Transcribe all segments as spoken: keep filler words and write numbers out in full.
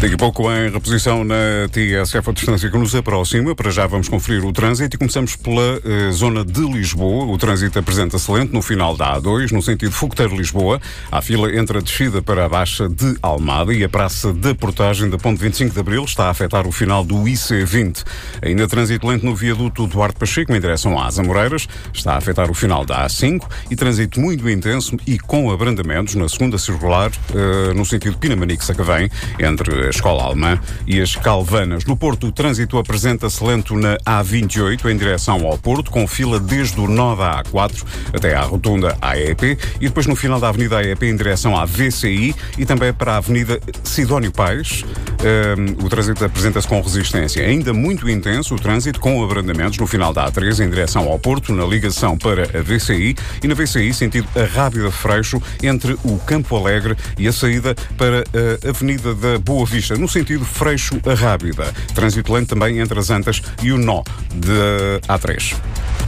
Daqui a pouco em reposição na T S F a distância que nos aproxima. Para já vamos conferir o trânsito e começamos pela eh, zona de Lisboa. O trânsito apresenta-se lento no final da A dois, no sentido Fogoteiro-Lisboa. Há fila entre a descida para a Baixa de Almada e a Praça da Portagem da Ponte vinte e cinco de Abril. Está a afetar o final do I C vinte. Ainda trânsito lento no viaduto Duarte Pacheco em direção às Amoreiras. Está a afetar o final da A cinco e trânsito muito intenso e com abrandamentos na segunda circular eh, no sentido Pinamanique-Sacavém, entre a Escola Alemã e as Calvanas. No Porto, o trânsito apresenta-se lento na A vinte e oito, em direção ao Porto, com fila desde o nó da A quatro até à rotunda A E P e depois no final da Avenida A E P em direção à V C I e também para a Avenida Sidónio Paes. Um, o trânsito apresenta-se com resistência. Ainda muito intenso o trânsito com abrandamentos no final da A três em direção ao Porto, na ligação para a V C I e na V C I sentido a Rábida Freixo entre o Campo Alegre e a saída para a Avenida da Boa Vista, no sentido Freixo a Rábida. Trânsito lento também entre as Antas e o nó de A três.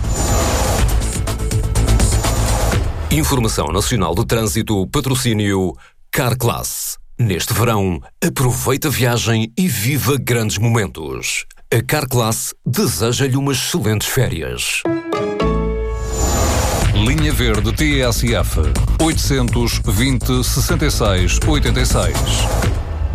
Informação Nacional de Trânsito, patrocínio Carclass. Neste verão, aproveita a viagem e viva grandes momentos. A Carclass deseja-lhe umas excelentes férias. Linha Verde T S F oitocentos e vinte, sessenta e seis, oitenta e seis.